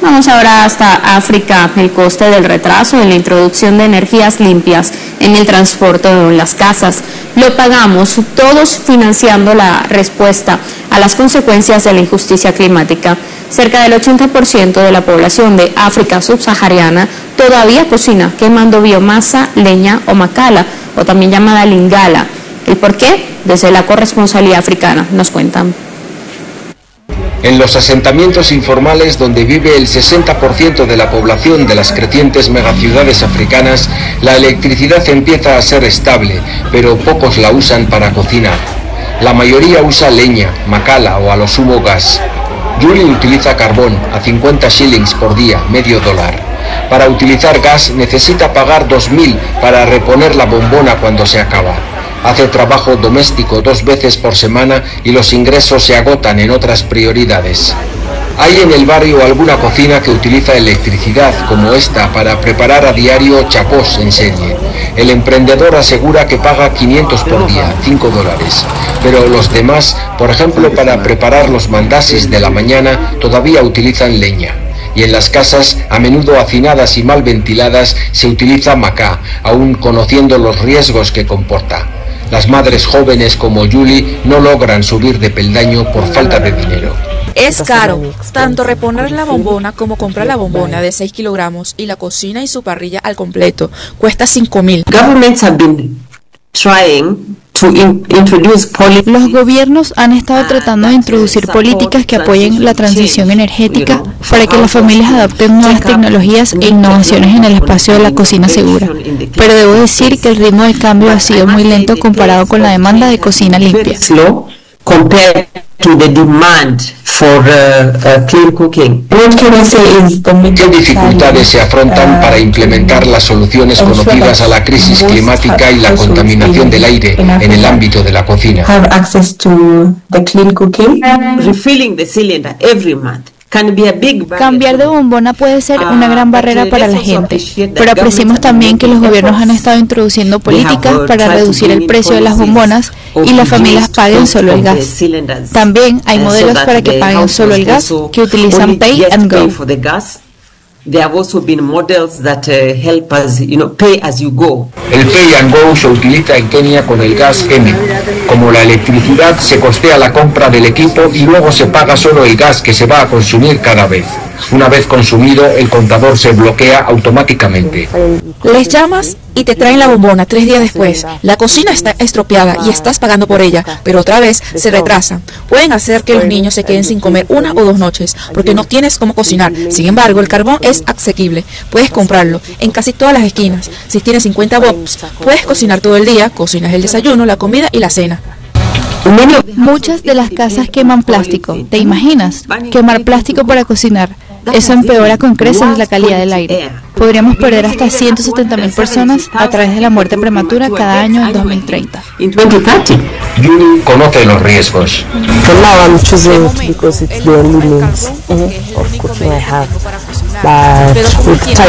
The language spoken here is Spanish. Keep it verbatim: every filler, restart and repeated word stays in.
Vamos ahora hasta África. El coste del retraso en la introducción de energías limpias en el transporte o en las casas lo pagamos todos, financiando la respuesta a las consecuencias de la injusticia climática. Cerca del ochenta por ciento de la población de África subsahariana todavía cocina quemando biomasa, leña o macala, o también llamada lingala. ¿El por qué? Desde la corresponsalía africana nos cuentan. En los asentamientos informales, donde vive el sesenta por ciento de la población de las crecientes megaciudades africanas, la electricidad empieza a ser estable, pero pocos la usan para cocinar. La mayoría usa leña, macala o a lo sumo gas. Julie utiliza carbón a cincuenta shillings por día, medio dólar. Para utilizar gas necesita pagar dos mil para reponer la bombona cuando se acaba. Hace trabajo doméstico dos veces por semana y los ingresos se agotan en otras prioridades. Hay en el barrio alguna cocina que utiliza electricidad, como esta, para preparar a diario chapós en serie. El emprendedor asegura que paga quinientos por día, cinco dólares. Pero los demás, por ejemplo para preparar los mandasis de la mañana, todavía utilizan leña. Y en las casas, a menudo hacinadas y mal ventiladas, se utiliza macá, aún conociendo los riesgos que comporta. Las madres jóvenes como Julie no logran subir de peldaño por falta de dinero. Es caro, tanto reponer la bombona como comprar la bombona de seis kilogramos y la cocina y su parrilla al completo. Cuesta cinco mil. Los gobiernos han estado tratando de introducir políticas que apoyen la transición energética para que las familias adopten nuevas tecnologías e innovaciones en el espacio de la cocina segura. Pero debo decir que el ritmo del cambio ha sido muy lento comparado con la demanda de cocina limpia. To the demand for uh, uh, clean cooking. ¿Qué dificultades se afrontan para implementar las soluciones conocidas a la crisis climática y la contaminación del aire en el ámbito de la cocina? Refilling the cylinder every month. Cambiar de bombona puede ser una gran barrera para la gente, pero apreciamos también que los gobiernos han estado introduciendo políticas para reducir el precio de las bombonas y las familias paguen solo el gas. También hay modelos para que paguen solo el gas que utilizan Pay and Go. There have also been models that uh, help us, you know, pay as you go. El Pay and Go se utiliza en Kenia con el gas M. Como la electricidad, se costea la compra del equipo y luego se paga solo el gas que se va a consumir cada vez. Una vez consumido, el contador se bloquea automáticamente. Les llamas y te traen la bombona tres días después. La cocina está estropeada y estás pagando por ella, pero otra vez se retrasa. Pueden hacer que los niños se queden sin comer una o dos noches porque no tienes cómo cocinar. Sin embargo, el carbón es asequible. Puedes comprarlo en casi todas las esquinas. Si tienes cincuenta box, puedes cocinar todo el día. Cocinas el desayuno, la comida y la cena. Muchas de las casas queman plástico. ¿Te imaginas? Quemar plástico para cocinar. Eso empeora con creces la calidad del aire. Podríamos perder hasta ciento setenta mil personas a través de la muerte prematura cada año en dos mil treinta. Julie conoce los riesgos. For now I'm choosing it because it's the only means of cooking I have. But with time